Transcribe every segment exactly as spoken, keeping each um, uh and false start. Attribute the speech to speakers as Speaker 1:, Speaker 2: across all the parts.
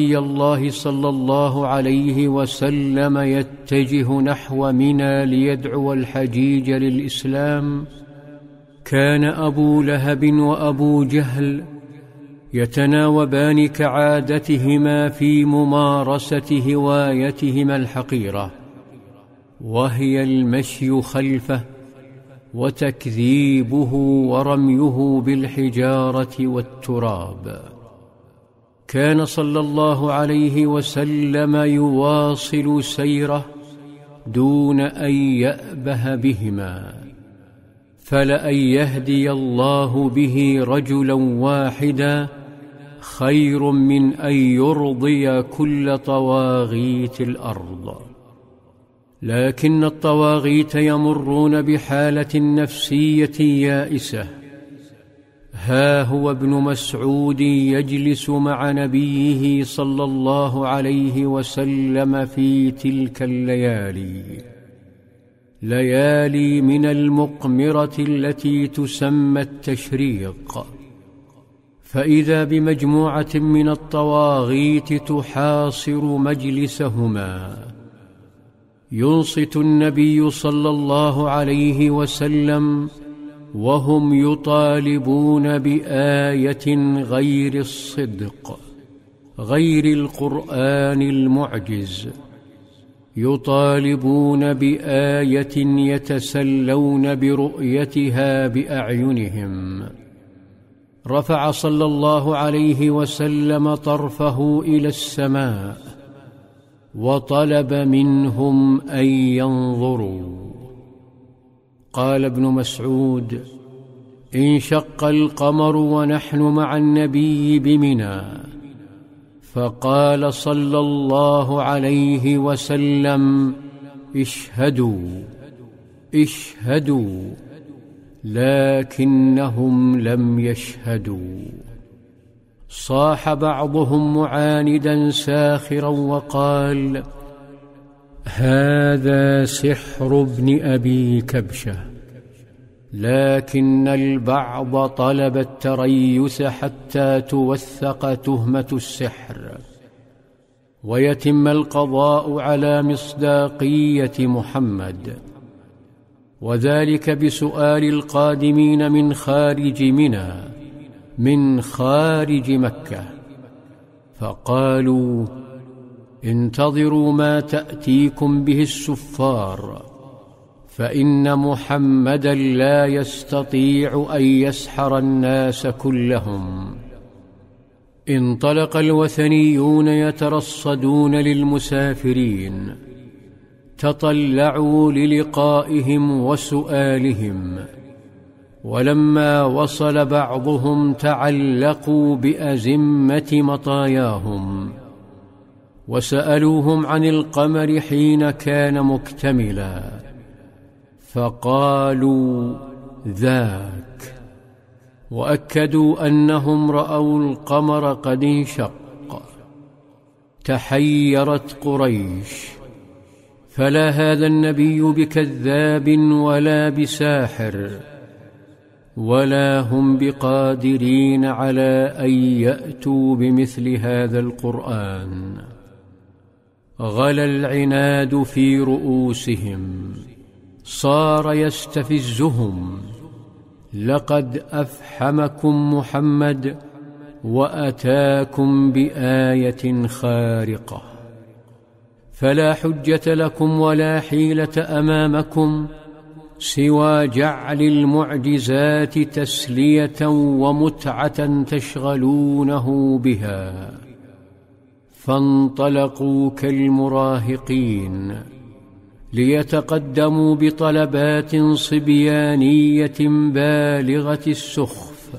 Speaker 1: الله صلى الله عليه وسلم يتجه نحو منى ليدعو الحجيج للإسلام، كان أبو لهب وأبو جهل يتناوبان كعادتهما في ممارسة هوايتهما الحقيرة، وهي المشي خلفه وتكذيبه ورميه بالحجارة والتراب. كان صلى الله عليه وسلم يواصل سيره دون أن يأبه بهما، فلأن يهدي الله به رجلا واحدا خير من أن يرضي كل طواغيت الأرض. لكن الطواغيت يمرون بحالة نفسية يائسة. ها هو ابن مسعود يجلس مع نبيه صلى الله عليه وسلم في تلك الليالي، ليالي من المقمرة التي تسمى التشريق، فإذا بمجموعة من الطواغيت تحاصر مجلسهما. ينصت النبي صلى الله عليه وسلم وهم يطالبون بآية غير الصدق، غير القرآن المعجز، يطالبون بآية يتسلون برؤيتها بأعينهم. رفع صلى الله عليه وسلم طرفه إلى السماء وطلب منهم أن ينظروا. قال ابن مسعود: انشق القمر ونحن مع النبي بمنى، فقال صلى الله عليه وسلم: اشهدوا اشهدوا، لكنهم لم يشهدوا. صاح بعضهم معاندا ساخرا وقال: هذا سحر ابن أبي كبشة. لكن البعض طلب التريث حتى توثق تهمة السحر ويتم القضاء على مصداقية محمد، وذلك بسؤال القادمين من خارج منى، من خارج مكة، فقالوا: انتظروا ما تأتيكم به السفار، فإن محمدا لا يستطيع أن يسحر الناس كلهم. انطلق الوثنيون يترصدون للمسافرين، تطلعوا للقائهم وسؤالهم، ولما وصل بعضهم تعلقوا بأزمة مطاياهم وسألوهم عن القمر حين كان مكتملا، فقالوا: ذاك، وأكدوا أنهم رأوا القمر قد انشق. تحيرت قريش، فلا هذا النبي بكذاب ولا بساحر، ولا هم بقادرين على أن يأتوا بمثل هذا القرآن. غلا العناد في رؤوسهم، صار يستفزهم: لقد أفحمكم محمد وأتاكم بآية خارقة، فلا حجة لكم ولا حيلة أمامكم سوى جعل المعجزات تسلية ومتعة تشغلونه بها. فانطلقوا كالمراهقين ليتقدموا بطلبات صبيانية بالغة السخف،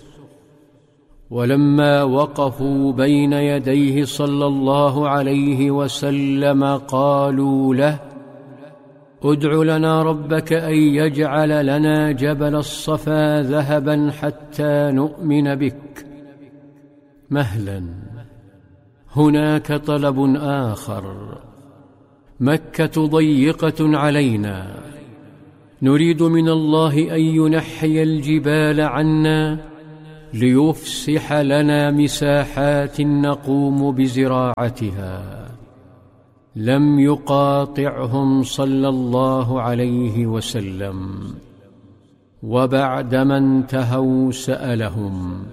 Speaker 1: ولما وقفوا بين يديه صلى الله عليه وسلم قالوا له: ادع لنا ربك أن يجعل لنا جبل الصفا ذهبا حتى نؤمن بك. مهلا، هناك طلب آخر. مكة ضيقة علينا، نريد من الله أن ينحي الجبال عنا ليفسح لنا مساحات نقوم بزراعتها. لم يقاطعهم صلى الله عليه وسلم، وبعدما انتهوا سألهم: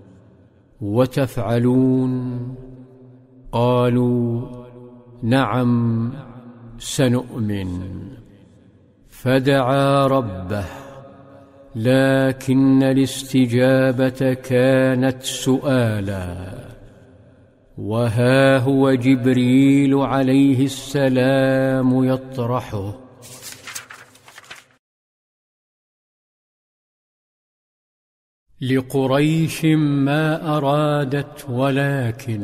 Speaker 1: وتفعلون؟ قالوا: نعم سنؤمن. فدعا ربه، لكن الاستجابة كانت سؤالا. وها هو جبريل عليه السلام يطرحه: لقريش ما أرادت ولكن.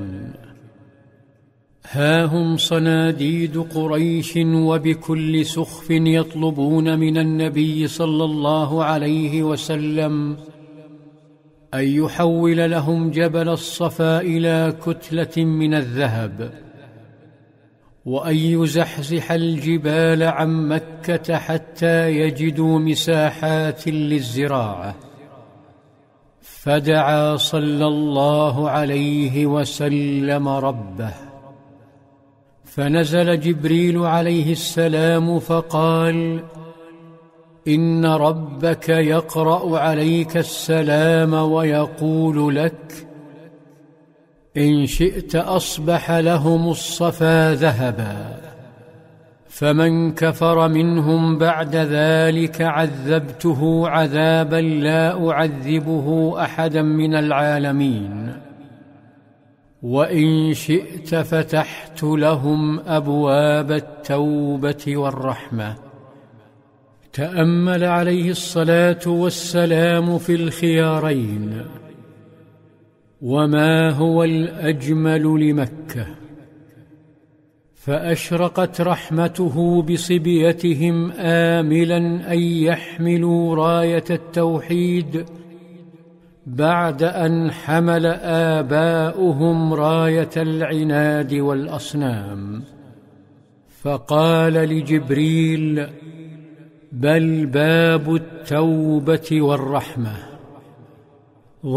Speaker 1: ها هم صناديد قريش وبكل سخف يطلبون من النبي صلى الله عليه وسلم أن يحول لهم جبل الصفا إلى كتلة من الذهب، وأن يزحزح الجبال عن مكة حتى يجدوا مساحات للزراعة. فدعا صلى الله عليه وسلم ربه، فنزل جبريل عليه السلام فقال: إن ربك يقرأ عليك السلام ويقول لك: إن شئت أصبح لهم الصفا ذهبا، فمن كفر منهم بعد ذلك عذبته عذابا لا أعذبه أحدا من العالمين، وإن شئت فتحت لهم أبواب التوبة والرحمة. تأمل عليه الصلاة والسلام في الخيارين، وما هو الأجمل لمكة؟ فأشرقت رحمته بصبيتهم آملا أن يحملوا راية التوحيد بعد أن حمل آباؤهم راية العناد والأصنام. فقال لجبريل: بل باب التوبة والرحمة.